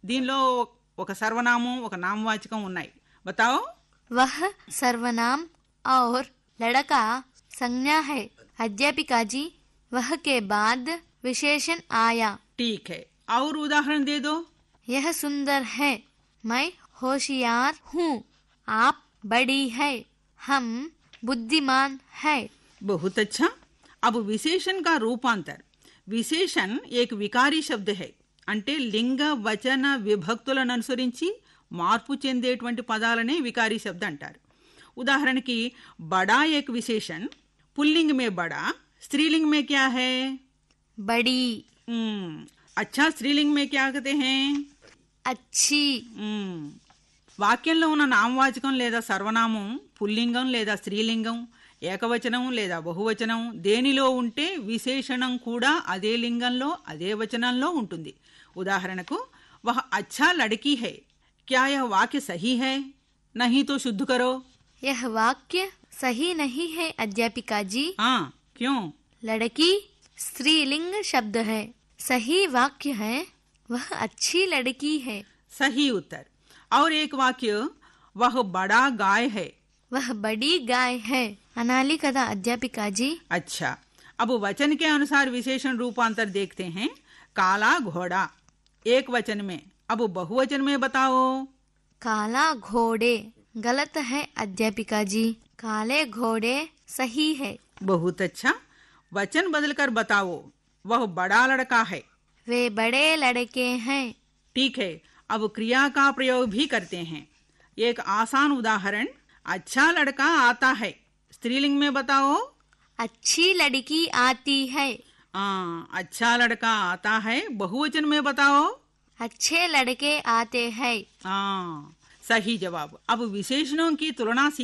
దీనిలో ఒక సర్వనామం ఒక నామవాచకం ఉన్నాయి. बताओ. वह सर्वनाम और लड़का संज्ञा है. अध्यापिका जी, वह के बाद विशेषण आया. ठीक है, और उदाहरण दे दो. यह सुंदर है. मैं होशियार हूँ. आप बड़ी है. हम बुद्धिमान है. बहुत अच्छा. अब विशेषण का रूपांतर. విశేషణ ఏక వికారీ శబ్ద హై. అంటే లింగ వచన విభక్తులను అనుసరించి మార్పు చెందేటువంటి పదాలనే వికారీ శబ్ద అంటారు. ఉదాహరణకి బడా ఏక విశేషణ. పుల్లింగ్ మే బడా, స్త్రీలింగ్ మే క్యా హై? బడి. అచ్చా, స్త్రీలింగ్ మే క్యా కహతే హై? అచ్చి. వాక్యంలో ఉన్న నామవాచకం లేదా సర్వనామం పుల్లింగం లేదా స్త్రీలింగం, ఏకవచనం లేదా బహువచనం దేనిలో ఉంటే విశేషణం కూడా అదే లింగంలో అదే వచనంలో ఉంటుంది. ఉదాహరణకు వహ అచ్చా లड़की है. क्या यह वाक्य सही है? नहीं तो शुद्ध करो. यह वाक्य सही नहीं है अध्यापिका जी. हाँ, क्यों? लड़की स्त्रीलिंग शब्द है. सही वाक्य है वह अच्छी लड़की है. सही उत्तर. और एक वाक्य वह बड़ा गाय है. वह बड़ी गाय है. अनाली कथा अध्यापिका जी. अच्छा, अब वचन के अनुसार विशेषण रूपांतर देखते हैं. काला घोड़ा एक वचन में. अब बहुवचन में बताओ. काला घोड़े गलत है अध्यापिका जी. काले घोड़े सही है. बहुत अच्छा. वचन बदलकर बताओ. वह बड़ा लड़का है. वे बड़े लड़के हैं. ठीक है, अब क्रिया का प्रयोग भी करते हैं. एक आसान उदाहरण. अच्छा लड़का आता है. स्त्रीलिंग में बताओ. अच्छी लड़की आती है. अच्छा लड़का आता है. बहुवचन में बताओ. अच्छे लड़के आते हैं. सही जवाब. अब विशेषणों की तुलना